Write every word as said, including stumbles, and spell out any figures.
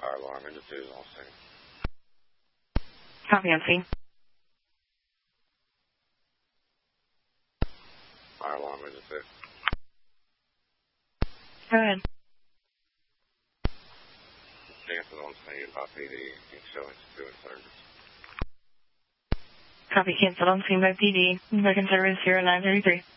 Fire alarm into two on scene. Copy on scene. Fire alarm into two. Go ahead. Cancel on scene by P D and showing two insurgents. Copy canceled on scene by P D. American Service zero nine three three.